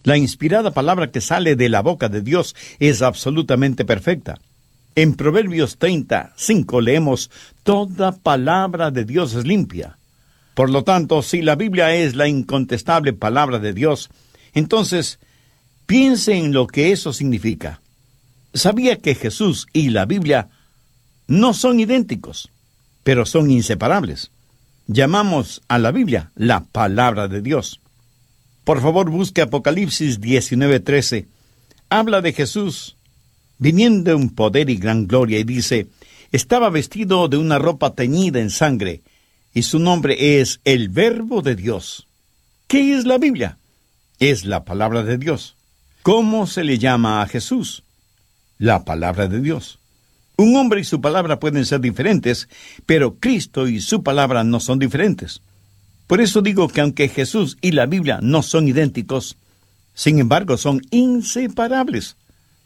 La inspirada palabra que sale de la boca de Dios es absolutamente perfecta. En Proverbios 30:5 leemos: toda palabra de Dios es limpia. Por lo tanto, si la Biblia es la incontestable palabra de Dios, entonces piense en lo que eso significa. ¿Sabía que Jesús y la Biblia no son idénticos, pero son inseparables? Llamamos a la Biblia la palabra de Dios. Por favor, busque Apocalipsis 19:13. Habla de Jesús viniendo en poder y gran gloria, y dice: estaba vestido de una ropa teñida en sangre, y su nombre es el Verbo de Dios. ¿Qué es la Biblia? Es la palabra de Dios. ¿Cómo se le llama a Jesús? La palabra de Dios. Un hombre y su palabra pueden ser diferentes, pero Cristo y su palabra no son diferentes. Por eso digo que aunque Jesús y la Biblia no son idénticos, sin embargo son inseparables.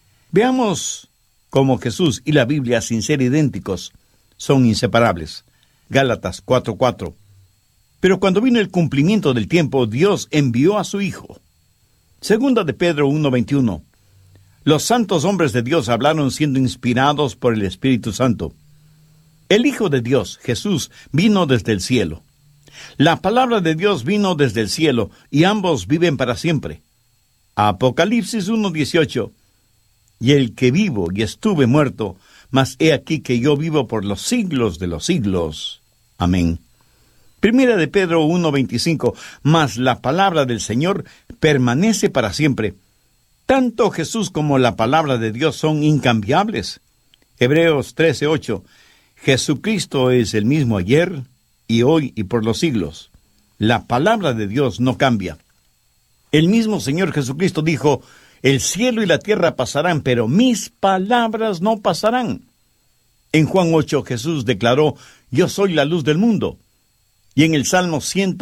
Veamos cómo Jesús y la Biblia, sin ser idénticos, son inseparables. Gálatas 4:4. Pero cuando vino el cumplimiento del tiempo, Dios envió a su Hijo. Segunda de Pedro 1:21. Los santos hombres de Dios hablaron siendo inspirados por el Espíritu Santo. El Hijo de Dios, Jesús, vino desde el cielo. La palabra de Dios vino desde el cielo, y ambos viven para siempre. Apocalipsis 1:18. Y el que vivo y estuve muerto, mas he aquí que yo vivo por los siglos de los siglos. Amén. Primera de Pedro 1:25. Mas la palabra del Señor permanece para siempre. Tanto Jesús como la palabra de Dios son incambiables. Hebreos 13:8. Jesucristo es el mismo ayer y hoy y por los siglos. La palabra de Dios no cambia. El mismo Señor Jesucristo dijo: el cielo y la tierra pasarán, pero mis palabras no pasarán. En Juan 8 Jesús declaró: yo soy la luz del mundo. Y en el Salmo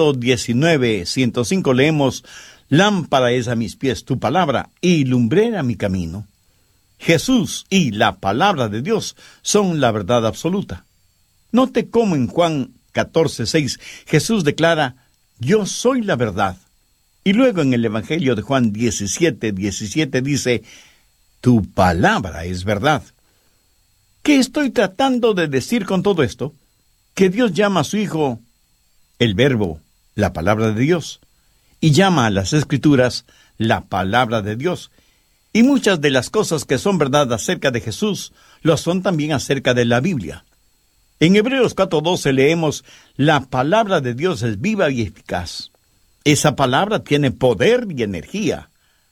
119:105 leemos: lámpara es a mis pies tu palabra y lumbrera mi camino. Jesús y la palabra de Dios son la verdad absoluta. Note cómo en Juan 14:6 Jesús declara: yo soy la verdad. Y luego en el Evangelio de Juan 17:17 dice: tu palabra es verdad. ¿Qué estoy tratando de decir con todo esto? Que Dios llama a su Hijo el Verbo, la palabra de Dios, y llama a las Escrituras la palabra de Dios. Y muchas de las cosas que son verdad acerca de Jesús, lo son también acerca de la Biblia. En Hebreos 4:12 leemos: la palabra de Dios es viva y eficaz. Esa palabra tiene poder y energía.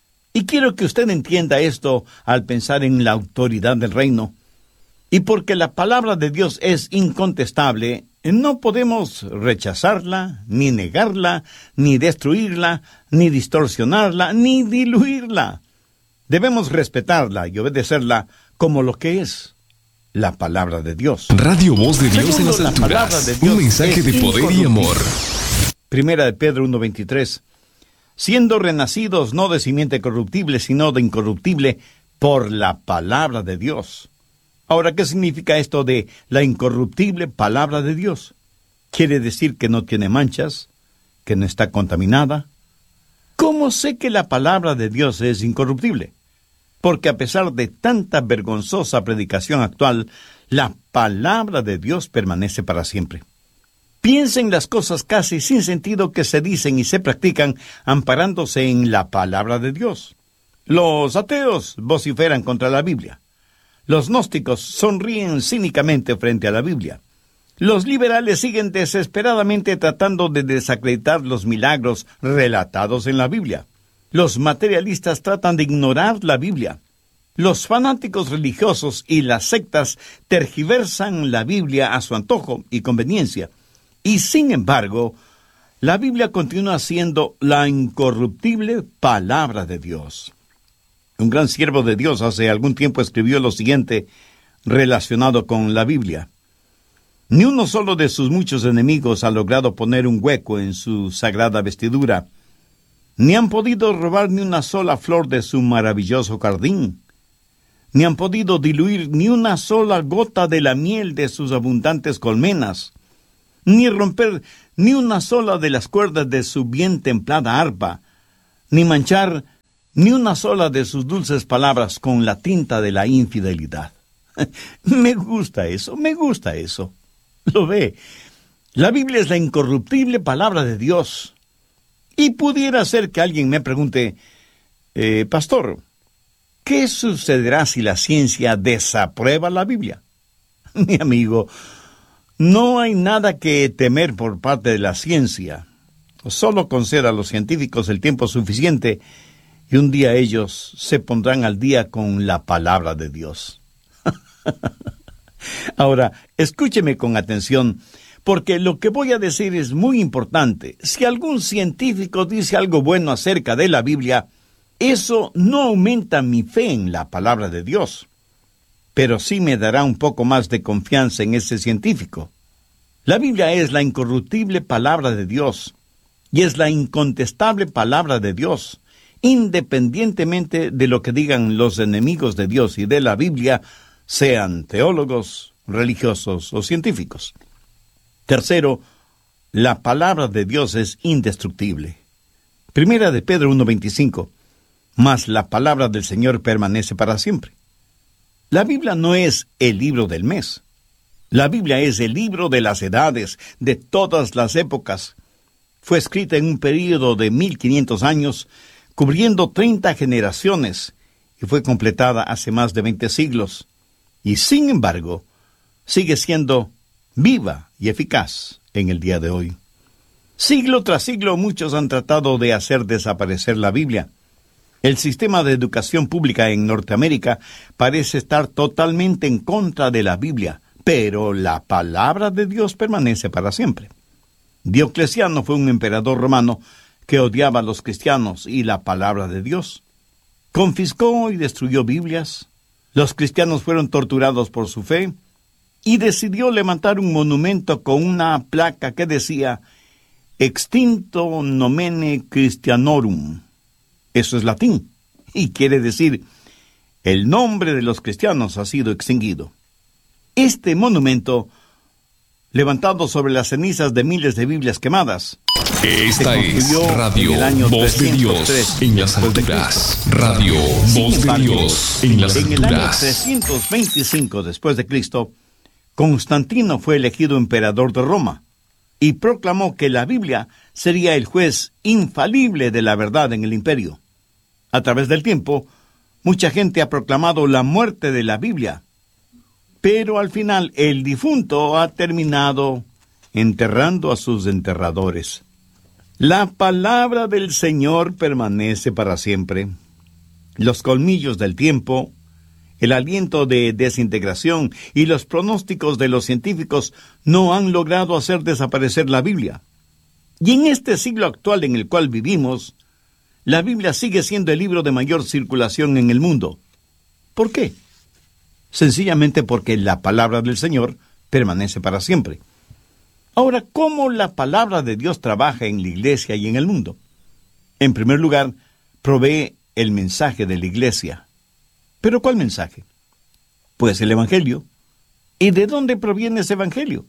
Y quiero que usted entienda esto al pensar en la autoridad del reino. Y porque la palabra de Dios es incontestable, no podemos rechazarla, ni negarla, ni destruirla, ni distorsionarla, ni diluirla. Debemos respetarla y obedecerla como lo que es: la palabra de Dios. Radio Voz de Dios en las Segundo, la palabra alturas. de Dios Un mensaje es de poder y amor. Primera de Pedro 1:23. Siendo renacidos no de simiente corruptible, sino de incorruptible, por la palabra de Dios. Ahora, ¿qué significa esto de la incorruptible palabra de Dios? ¿Quiere decir que no tiene manchas? ¿Que no está contaminada? ¿Cómo sé que la palabra de Dios es incorruptible? Porque a pesar de tanta vergonzosa predicación actual, la palabra de Dios permanece para siempre. Piensen las cosas casi sin sentido que se dicen y se practican amparándose en la palabra de Dios. Los ateos vociferan contra la Biblia. Los gnósticos sonríen cínicamente frente a la Biblia. Los liberales siguen desesperadamente tratando de desacreditar los milagros relatados en la Biblia. Los materialistas tratan de ignorar la Biblia. Los fanáticos religiosos y las sectas tergiversan la Biblia a su antojo y conveniencia. Y sin embargo, la Biblia continúa siendo la incorruptible palabra de Dios. Un gran siervo de Dios hace algún tiempo escribió lo siguiente relacionado con la Biblia: ni uno solo de sus muchos enemigos ha logrado poner un hueco en su sagrada vestidura, ni han podido robar ni una sola flor de su maravilloso jardín, ni han podido diluir ni una sola gota de la miel de sus abundantes colmenas, ni romper ni una sola de las cuerdas de su bien templada arpa, ni manchar ni una sola de sus dulces palabras con la tinta de la infidelidad. Me gusta eso. Lo ve. La Biblia es la incorruptible palabra de Dios. Y pudiera ser que alguien me pregunte, pastor, ¿qué sucederá si la ciencia desaprueba la Biblia? Mi amigo, no hay nada que temer por parte de la ciencia. Solo conceda a los científicos el tiempo suficiente y un día ellos se pondrán al día con la palabra de Dios. Ahora, escúcheme con atención, porque lo que voy a decir es muy importante. Si algún científico dice algo bueno acerca de la Biblia, eso no aumenta mi fe en la palabra de Dios, pero sí me dará un poco más de confianza en ese científico. La Biblia es la incorruptible palabra de Dios, y es la incontestable palabra de Dios, independientemente de lo que digan los enemigos de Dios y de la Biblia, sean teólogos, religiosos o científicos. Tercero, la palabra de Dios es indestructible. Primera de Pedro 1:25, mas la palabra del Señor permanece para siempre. La Biblia no es el libro del mes. La Biblia es el libro de las edades, de todas las épocas. Fue escrita en un período de 1500 años, cubriendo 30 generaciones, y fue completada hace más de 20 siglos. Y sin embargo, sigue siendo viva y eficaz en el día de hoy. Siglo tras siglo, muchos han tratado de hacer desaparecer la Biblia. El sistema de educación pública en Norteamérica parece estar totalmente en contra de la Biblia, pero la palabra de Dios permanece para siempre. Diocleciano fue un emperador romano que odiaba a los cristianos y la palabra de Dios. Confiscó y destruyó Biblias. Los cristianos fueron torturados por su fe y decidió levantar un monumento con una placa que decía Extinto nomene Christianorum. Eso es latín y quiere decir el nombre de los cristianos ha sido extinguido. Este monumento, levantado sobre las cenizas de miles de Biblias quemadas, esta es Radio Voz de Dios en las alturas. Radio Voz de Dios en las alturas. En el año 325 después de Cristo, Constantino fue elegido emperador de Roma y proclamó que la Biblia sería el juez infalible de la verdad en el imperio. A través del tiempo, mucha gente ha proclamado la muerte de la Biblia, pero al final el difunto ha terminado enterrando a sus enterradores. La palabra del Señor permanece para siempre. Los colmillos del tiempo, el aliento de desintegración y los pronósticos de los científicos no han logrado hacer desaparecer la Biblia. Y en este siglo actual en el cual vivimos, la Biblia sigue siendo el libro de mayor circulación en el mundo. ¿Por qué? Sencillamente porque la palabra del Señor permanece para siempre. Ahora, ¿cómo la palabra de Dios trabaja en la iglesia y en el mundo? En primer lugar, provee el mensaje de la iglesia. ¿Pero cuál mensaje? Pues el Evangelio. ¿Y de dónde proviene ese Evangelio?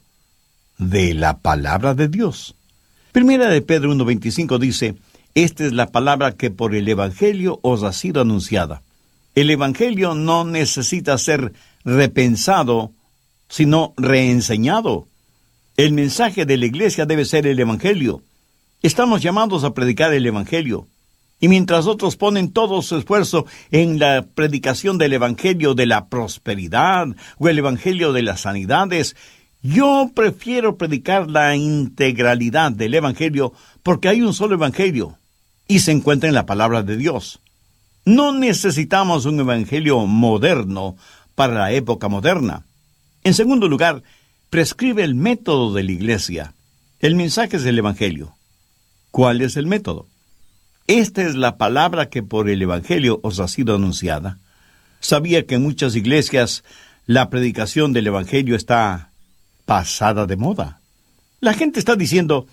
De la palabra de Dios. Primera de Pedro 1:25 dice, esta es la palabra que por el Evangelio os ha sido anunciada. El Evangelio no necesita ser repensado, sino reenseñado. El mensaje de la iglesia debe ser el Evangelio. Estamos llamados a predicar el Evangelio. Y mientras otros ponen todo su esfuerzo en la predicación del Evangelio de la prosperidad o el Evangelio de las sanidades, yo prefiero predicar la integralidad del Evangelio porque hay un solo Evangelio y se encuentra en la palabra de Dios. No necesitamos un Evangelio moderno para la época moderna. En segundo lugar, prescribe el método de la iglesia. El mensaje es el Evangelio. ¿Cuál es el método? Esta es la palabra que por el Evangelio os ha sido anunciada. Sabía que en muchas iglesias la predicación del Evangelio está pasada de moda. La gente está diciendo,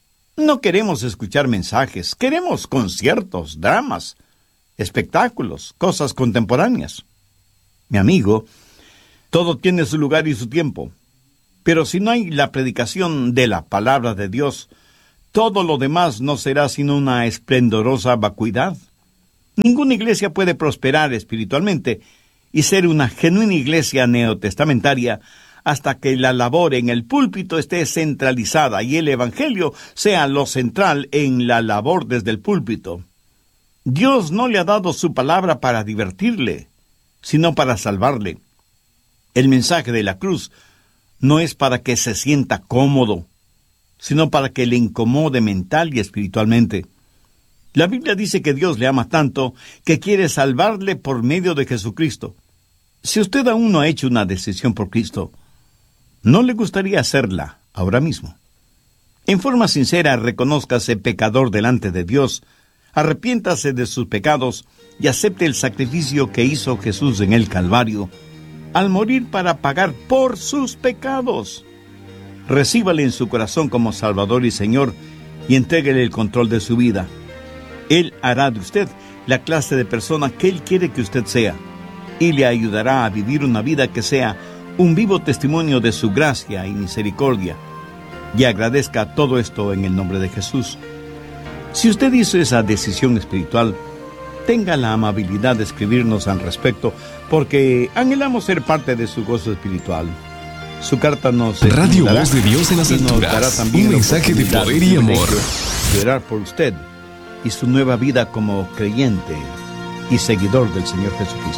no queremos escuchar mensajes, queremos conciertos, dramas, espectáculos, cosas contemporáneas. Mi amigo, todo tiene su lugar y su tiempo. Pero si no hay la predicación de la palabra de Dios, todo lo demás no será sino una esplendorosa vacuidad. Ninguna iglesia puede prosperar espiritualmente y ser una genuina iglesia neotestamentaria hasta que la labor en el púlpito esté centralizada y el Evangelio sea lo central en la labor desde el púlpito. Dios no le ha dado su palabra para divertirle, sino para salvarle. El mensaje de la cruz no es para que se sienta cómodo, sino para que le incomode mental y espiritualmente. La Biblia dice que Dios le ama tanto que quiere salvarle por medio de Jesucristo. Si usted aún no ha hecho una decisión por Cristo, ¿no le gustaría hacerla ahora mismo? En forma sincera, reconózcase pecador delante de Dios, arrepiéntase de sus pecados y acepte el sacrificio que hizo Jesús en el Calvario, al morir para pagar por sus pecados. Recíbale en su corazón como Salvador y Señor y entréguele el control de su vida. Él hará de usted la clase de persona que Él quiere que usted sea y le ayudará a vivir una vida que sea un vivo testimonio de su gracia y misericordia. Y agradezca todo esto en el nombre de Jesús. Si usted hizo esa decisión espiritual, tenga la amabilidad de escribirnos al respecto, porque anhelamos ser parte de su gozo espiritual. Su carta nos Radio Voz de Dios en las alturas, un mensaje de poder y amor. De orar por usted y su nueva vida como creyente y seguidor del Señor Jesucristo.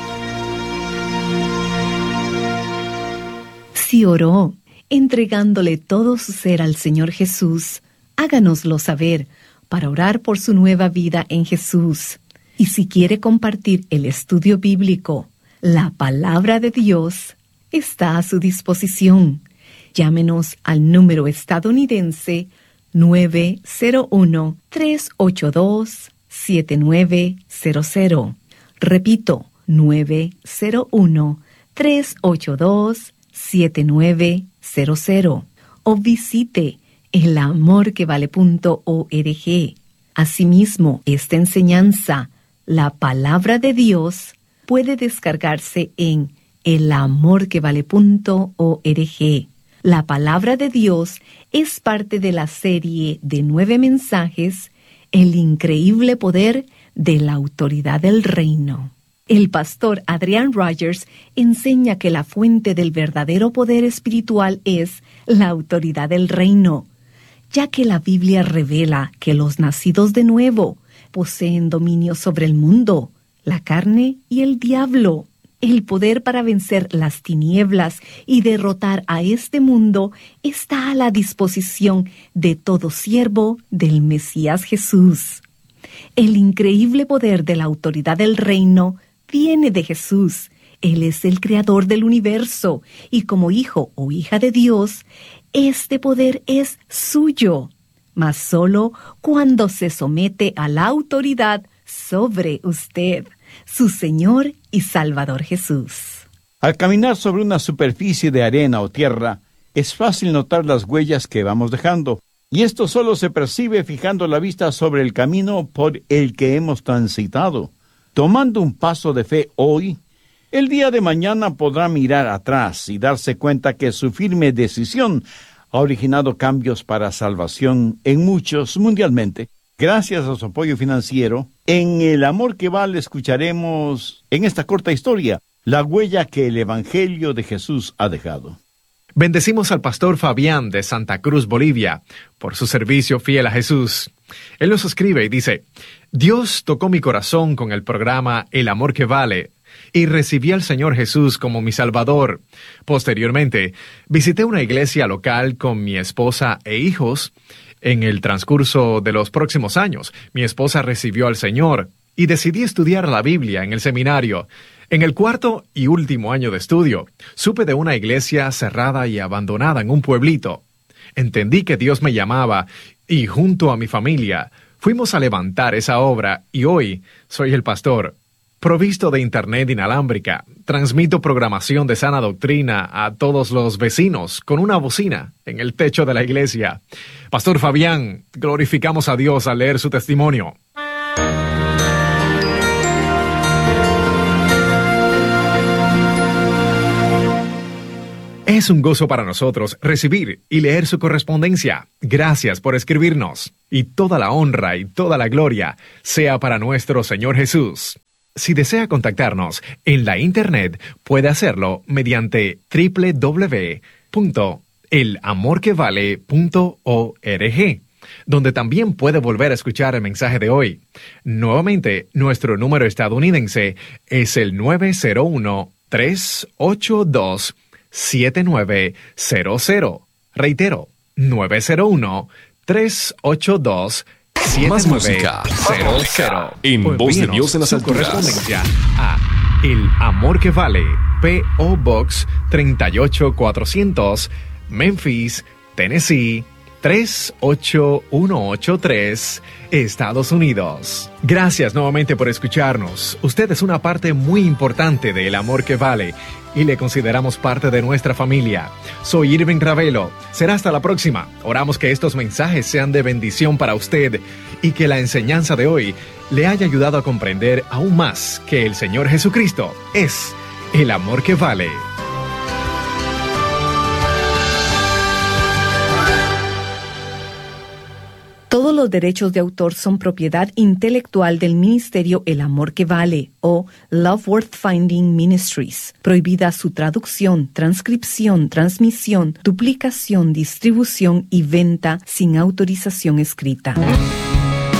Si oró, entregándole todo su ser al Señor Jesús, háganoslo saber para orar por su nueva vida en Jesús. Y si quiere compartir el estudio bíblico, la palabra de Dios está a su disposición. Llámenos al número estadounidense 901-382-7900. Repito, 901-382-7900. O visite elamorquevale.org. Asimismo, esta enseñanza, la palabra de Dios, puede descargarse en elamorquevale.org. La palabra de Dios es parte de la serie de 9 mensajes, El increíble poder de la autoridad del reino. El pastor Adrian Rogers enseña que la fuente del verdadero poder espiritual es la autoridad del reino, ya que la Biblia revela que los nacidos de nuevo poseen dominio sobre el mundo, la carne y el diablo. El poder para vencer las tinieblas y derrotar a este mundo está a la disposición de todo siervo del Mesías Jesús. El increíble poder de la autoridad del reino viene de Jesús. Él es el creador del universo y como hijo o hija de Dios, este poder es suyo, mas solo cuando se somete a la autoridad sobre usted, su Señor y Salvador Jesús. Al caminar sobre una superficie de arena o tierra, es fácil notar las huellas que vamos dejando, y esto solo se percibe fijando la vista sobre el camino por el que hemos transitado. Tomando un paso de fe hoy, el día de mañana podrá mirar atrás y darse cuenta que su firme decisión ha originado cambios para salvación en muchos mundialmente. Gracias a su apoyo financiero, en El Amor que Vale escucharemos en esta corta historia la huella que el Evangelio de Jesús ha dejado. Bendecimos al pastor Fabián de Santa Cruz, Bolivia, por su servicio fiel a Jesús. Él nos escribe y dice: Dios tocó mi corazón con el programa El Amor que Vale y recibí al Señor Jesús como mi Salvador. Posteriormente, visité una iglesia local con mi esposa e hijos. En el transcurso de los próximos años, mi esposa recibió al Señor y decidí estudiar la Biblia en el seminario. En el 4º y último año de estudio, supe de una iglesia cerrada y abandonada en un pueblito. Entendí que Dios me llamaba y junto a mi familia fuimos a levantar esa obra y hoy soy el pastor. Provisto de internet inalámbrica, transmito programación de sana doctrina a todos los vecinos con una bocina en el techo de la iglesia. Pastor Fabián, glorificamos a Dios al leer su testimonio. Es un gozo para nosotros recibir y leer su correspondencia. Gracias por escribirnos. Y toda la honra y toda la gloria sea para nuestro Señor Jesús. Si desea contactarnos en la Internet, puede hacerlo mediante www.elamorquevale.org, donde también puede volver a escuchar el mensaje de hoy. Nuevamente, nuestro número estadounidense es el 901-382-7900. Reitero, 901-382-7900. Más música en Voz de Dios en las Alturas. Correspondencia a El Amor que Vale, P.O. Box 38400, Memphis, Tennessee 38183, Estados Unidos. Gracias nuevamente por escucharnos. Usted es una parte muy importante de El Amor que Vale y le consideramos parte de nuestra familia. Soy Irving Ravelo. Será hasta la próxima. Oramos que estos mensajes sean de bendición para usted y que la enseñanza de hoy le haya ayudado a comprender aún más que el Señor Jesucristo es el amor que vale. Todos los derechos de autor son propiedad intelectual del Ministerio El Amor que Vale o Love Worth Finding Ministries. Prohibida su traducción, transcripción, transmisión, duplicación, distribución y venta sin autorización escrita.